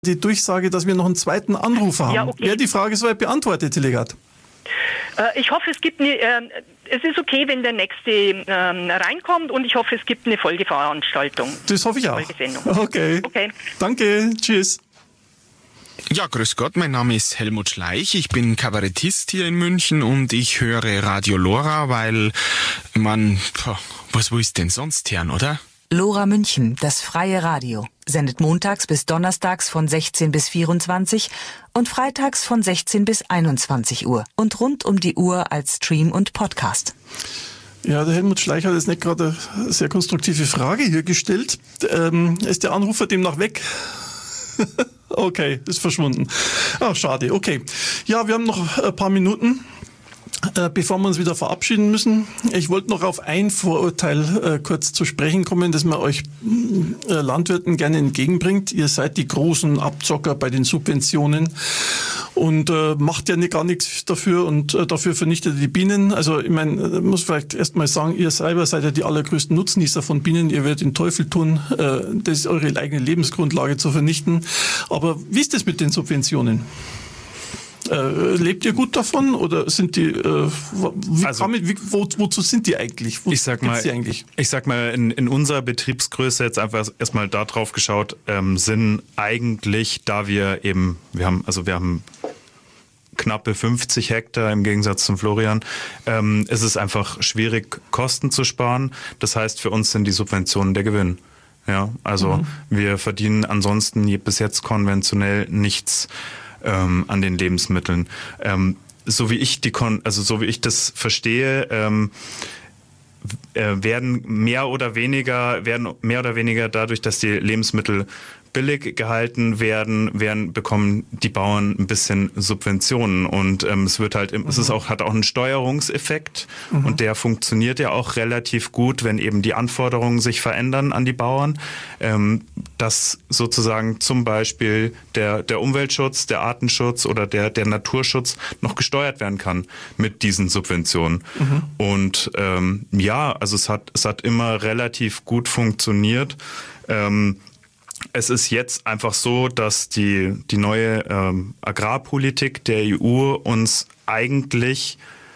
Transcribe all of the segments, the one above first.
die Durchsage, dass wir noch einen zweiten Anrufer haben. Ja, okay. Wäre die Frage soweit beantwortet, Delegat? Ich hoffe, es ist okay, wenn der Nächste reinkommt, und ich hoffe, es gibt eine Folgeveranstaltung. Das hoffe ich auch. Okay. Danke, tschüss. Ja, grüß Gott, mein Name ist Helmut Schleich, ich bin Kabarettist hier in München und ich höre Radio Lora, weil was willst denn sonst hören, oder? Lora München, das freie Radio, sendet montags bis donnerstags von 16 bis 24 und freitags von 16 bis 21 Uhr und rund um die Uhr als Stream und Podcast. Ja, der Helmut Schleich hat jetzt nicht gerade eine sehr konstruktive Frage hier gestellt. Ist der Anrufer demnach weg? Okay, ist verschwunden. Ach, schade, okay. Ja, wir haben noch ein paar Minuten, bevor wir uns wieder verabschieden müssen. Ich wollte noch auf ein Vorurteil kurz zu sprechen kommen, das man euch Landwirten gerne entgegenbringt. Ihr seid die großen Abzocker bei den Subventionen und macht ja gar nichts dafür und dafür vernichtet ihr die Bienen. Also ich meine, muss vielleicht erst mal sagen, ihr selber seid ja die allergrößten Nutznießer von Bienen. Ihr werdet den Teufel tun, das ist eure eigene Lebensgrundlage zu vernichten. Aber wie ist das mit den Subventionen? Lebt ihr gut davon oder sind die, wozu sind die eigentlich? Ich sag mal, in unserer Betriebsgröße jetzt einfach erstmal da drauf geschaut, sind eigentlich, da wir haben knappe 50 Hektar im Gegensatz zum Florian, ist es einfach schwierig, Kosten zu sparen. Das heißt, für uns sind die Subventionen der Gewinn. Ja, also wir verdienen ansonsten bis jetzt konventionell nichts an den Lebensmitteln. So wie ich das verstehe, werden mehr oder weniger dadurch, dass die Lebensmittel billig gehalten bekommen die Bauern ein bisschen Subventionen und es hat auch einen Steuerungseffekt und der funktioniert ja auch relativ gut, wenn eben die Anforderungen sich verändern an die Bauern, dass sozusagen zum Beispiel der Umweltschutz, der Artenschutz oder der Naturschutz noch gesteuert werden kann mit diesen Subventionen. Und also es hat immer relativ gut funktioniert. Es ist jetzt einfach so, dass die neue Agrarpolitik der EU uns eigentlich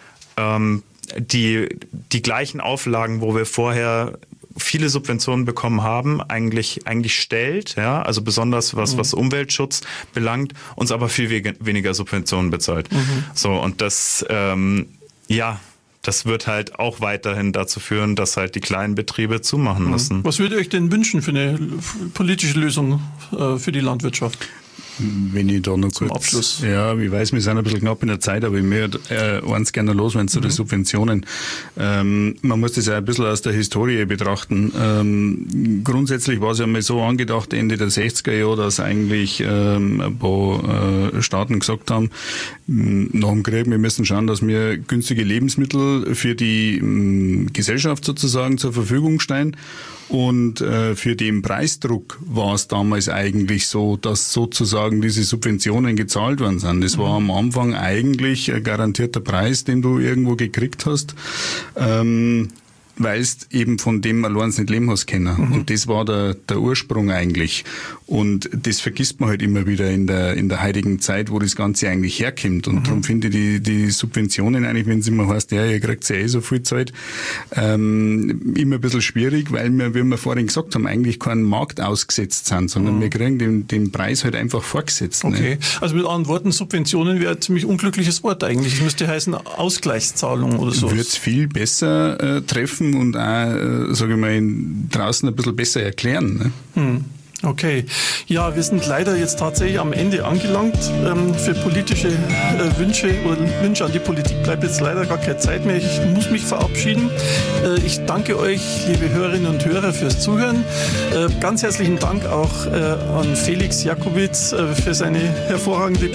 die gleichen Auflagen, wo wir vorher viele Subventionen bekommen haben, eigentlich stellt, ja, also besonders was Umweltschutz belangt, uns aber viel weniger Subventionen bezahlt. So, und das das wird halt auch weiterhin dazu führen, dass halt die kleinen Betriebe zumachen müssen. Was würdet ihr euch denn wünschen für eine politische Lösung für die Landwirtschaft? Wenn ich da noch zum kurz Abschluss. Ja, ich weiß, wir sind ein bisschen knapp in der Zeit, aber ich möchte eins gerne loswerden zu den Subventionen. Man muss das ja ein bisschen aus der Historie betrachten. Grundsätzlich war es ja mal so angedacht, Ende der 60er Jahre, dass eigentlich ein paar Staaten gesagt haben, nach dem Krieg, wir müssen schauen, dass wir günstige Lebensmittel für die Gesellschaft sozusagen zur Verfügung stellen. Und für den Preisdruck war es damals eigentlich so, dass sozusagen diese Subventionen gezahlt worden sind. Das war am Anfang eigentlich ein garantierter Preis, den du irgendwo gekriegt hast, weil du eben von dem allein nicht leben hast können. Und das war der Ursprung eigentlich. Und das vergisst man halt immer wieder in der heutigen Zeit, wo das Ganze eigentlich herkommt. Und darum finde ich die Subventionen eigentlich, wenn es immer heißt, ja, ihr kriegt ja so viel Zeit, immer ein bisschen schwierig, weil wir, wie wir vorhin gesagt haben, eigentlich keinen Markt ausgesetzt sind, sondern wir kriegen den Preis halt einfach vorgesetzt. Okay, Ne? also mit anderen Worten, Subventionen wäre ein ziemlich unglückliches Wort eigentlich. Es müsste heißen Ausgleichszahlung oder so. Wird es viel besser treffen und auch, sage ich mal, draußen ein bisschen besser erklären. Ne? Okay. Ja, wir sind leider jetzt tatsächlich am Ende angelangt. Für politische Wünsche oder Wünsche an die Politik bleibt jetzt leider gar keine Zeit mehr. Ich muss mich verabschieden. Ich danke euch, liebe Hörerinnen und Hörer, fürs Zuhören. Ganz herzlichen Dank auch an Felix Jakowitz für seine hervorragende